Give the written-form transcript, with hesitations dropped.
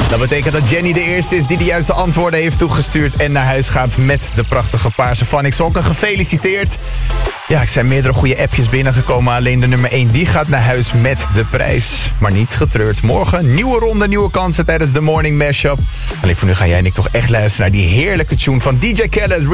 Dat betekent dat Jenny de eerste is die de juiste antwoorden heeft toegestuurd... en naar huis gaat met de prachtige paarse Vanik Solken. Gefeliciteerd. Ja, er zijn meerdere goede appjes binnengekomen. Alleen de nummer 1 die gaat naar huis met de prijs. Maar niet getreurd. Morgen nieuwe ronde, nieuwe kansen tijdens de Morning Mashup. Alleen voor nu ga jij en ik toch echt luisteren naar die heerlijke tune van DJ Khaled.